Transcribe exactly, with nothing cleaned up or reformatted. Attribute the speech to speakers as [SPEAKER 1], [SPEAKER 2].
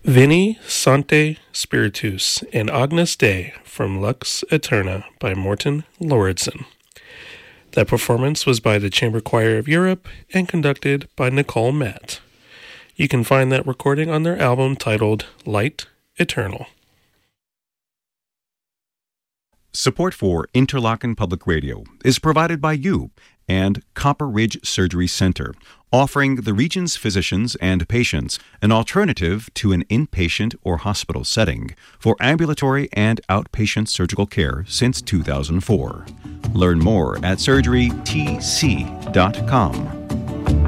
[SPEAKER 1] Veni Sancte Spiritus and Agnus Dei from Lux Eterna by Morten Lauridsen. That performance was by the Chamber Choir of Europe and conducted by Nicole Matt. You can find that recording on their album titled Light Eternal.
[SPEAKER 2] Support for Interlochen Public Radio is provided by you and Copper Ridge Surgery Center, offering the region's physicians and patients an alternative to an inpatient or hospital setting for ambulatory and outpatient surgical care since two thousand four. Learn more at surgery t c dot com.